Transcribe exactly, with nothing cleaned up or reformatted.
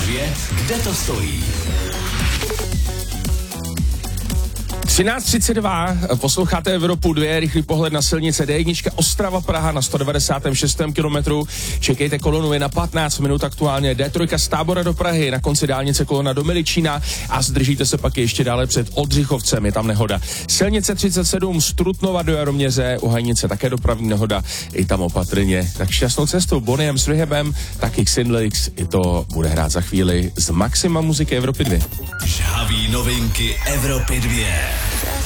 dvě, kde to stojí? třináct třicet dva, posloucháte Evropu dva, rychlý pohled na silnice D jedna Ostrava Praha na sto devadesát šest kilometru. Čekejte kolonu, je na patnáct minut aktuálně. D tři z Tábora do Prahy, na konci dálnice kolona do Miličína a zdržíte se pak ještě dále před Oldřichovcem, je tam nehoda. Silnice třicet sedm z Trutnova do Jaroměře, u Hajnice také dopravní nehoda, i tam opatrně. Tak šťastnou cestou Boniem s Rehabem, tak Xinlix, i to bude hrát za chvíli z Maxima muziky Evropy dva. Žhavý novinky Evropy dva.